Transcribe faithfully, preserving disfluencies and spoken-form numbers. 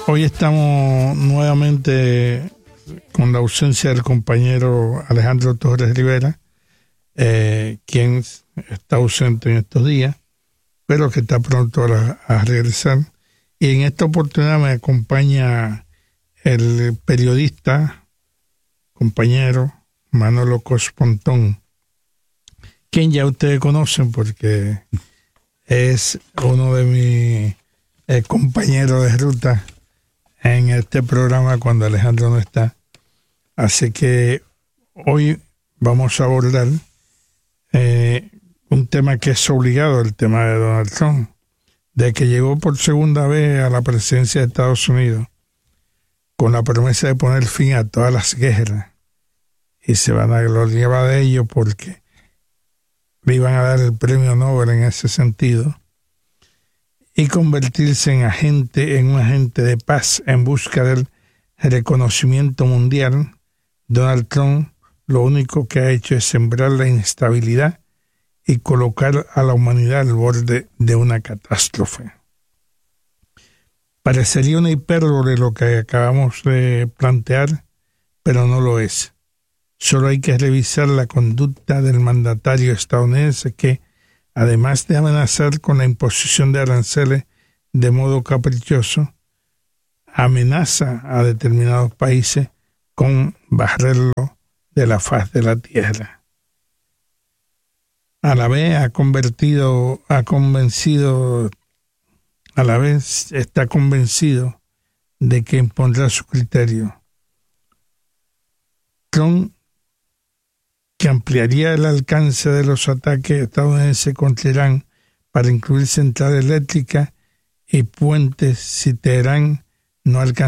Hoy estamos nuevamente con la ausencia del compañero Alejandro Torres Rivera, eh, quien está ausente en estos días, pero que está pronto a, a regresar. Y en esta oportunidad me acompaña el periodista, compañero Manolo Cospontón, quien ya ustedes conocen porque es uno de mis eh, compañeros de ruta en este programa cuando Alejandro no está. Así que hoy vamos a abordar eh, un tema que es obligado, el tema de Donald Trump, de que llegó por segunda vez a la presidencia de Estados Unidos con la promesa de poner fin a todas las guerras, y se van a gloriar de ello porque le iban a dar el premio Nobel en ese sentido, y convertirse en agente, en un agente de paz en busca del reconocimiento mundial. Donald Trump lo único que ha hecho es sembrar la inestabilidad y colocar a la humanidad al borde de una catástrofe. Parecería una hipérbole lo que acabamos de plantear, pero no lo es. Solo hay que revisar la conducta del mandatario estadounidense que, además de amenazar con la imposición de aranceles de modo caprichoso, amenaza a determinados países con barrerlo de la faz de la tierra. A la vez ha convertido, ha convencido, a la vez está convencido de que impondrá su criterio. Trump, que ampliaría el alcance de los ataques estadounidenses contra Irán para incluir centrales eléctricas y puentes si Teherán no alcanza